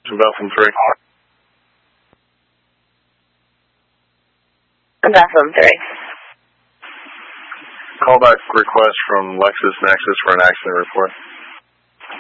Bethlehem 3. Bethlehem 3. Callback request from LexisNexis for an accident report.